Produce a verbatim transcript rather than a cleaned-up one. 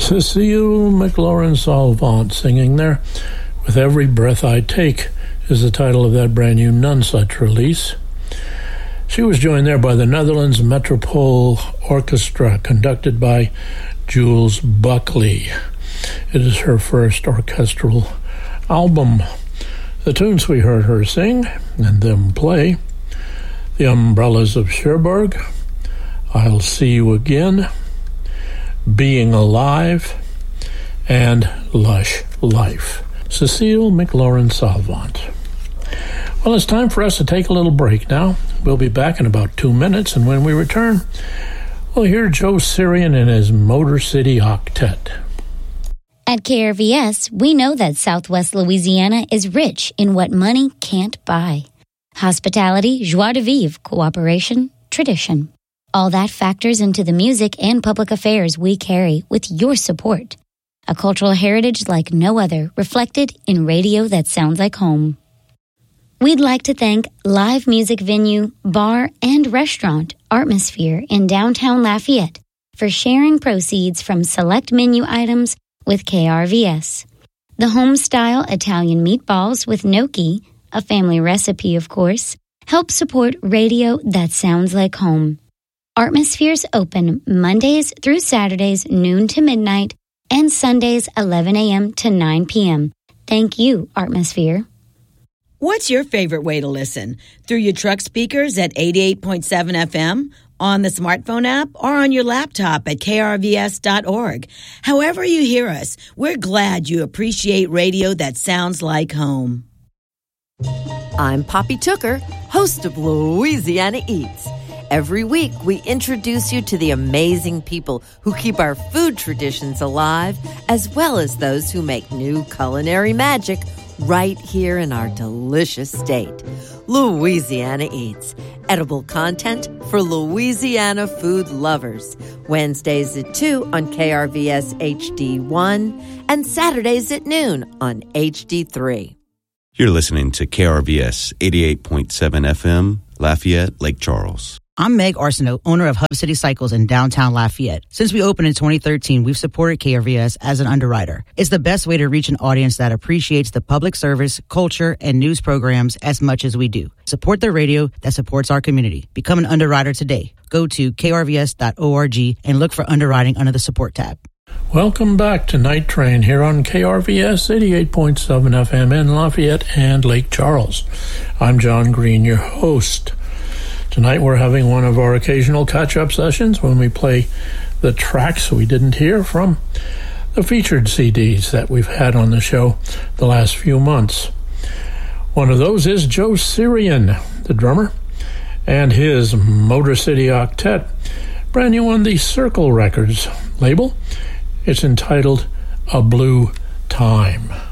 Cecile McLaurin-Salvant singing there. With Every Breath I Take is the title of that brand new None Such release. She was joined there by the Netherlands Metropole Orchestra, conducted by Jules Buckley. It is her first orchestral album. The tunes we heard her sing and them play: The Umbrellas of Cherbourg, I'll See You Again, Being Alive, and Lush Life. Cecile McLaurin-Salvant. Well, it's time for us to take a little break now. We'll be back in about two minutes, and when we return, we'll hear Joe Sirian and his Motor City Octet. At K R V S, we know that Southwest Louisiana is rich in what money can't buy. Hospitality, joie de vivre, cooperation, tradition. All that factors into the music and public affairs we carry with your support. A cultural heritage like no other, reflected in radio that sounds like home. We'd like to thank live music venue, bar, and restaurant Artmosphere in downtown Lafayette for sharing proceeds from select menu items with K R V S. The home-style Italian meatballs with gnocchi, a family recipe of course, help support radio that sounds like home. Artmosphere's open Mondays through Saturdays noon to midnight and Sundays eleven a.m. to nine p.m. Thank you, Artmosphere. What's your favorite way to listen? Through your truck speakers at eighty-eight point seven F M, on the smartphone app, or on your laptop at K R V S dot org. However you hear us, we're glad you appreciate radio that sounds like home. I'm Poppy Tooker, host of Louisiana Eats. Every week, we introduce you to the amazing people who keep our food traditions alive, as well as those who make new culinary magic right here in our delicious state. Louisiana Eats, edible content for Louisiana food lovers. Wednesdays at two on K R V S H D one and Saturdays at noon on H D three. You're listening to K R V S eighty-eight point seven F M, Lafayette, Lake Charles. I'm Meg Arsenault, owner of Hub City Cycles in downtown Lafayette. Since we opened in twenty thirteen, we've supported K R V S as an underwriter. It's the best way to reach an audience that appreciates the public service, culture, and news programs as much as we do. Support the radio that supports our community. Become an underwriter today. Go to K R V S dot org and look for underwriting under the support tab. Welcome back to Night Train here on K R V S eighty-eight point seven F M in Lafayette and Lake Charles. I'm John Green, your host. Tonight we're having one of our occasional catch-up sessions when we play the tracks we didn't hear from the featured C Ds that we've had on the show the last few months. One of those is Joe Sirian, the drummer, and his Motor City Octet, brand new on the Circle Records label. It's entitled A Blue Time.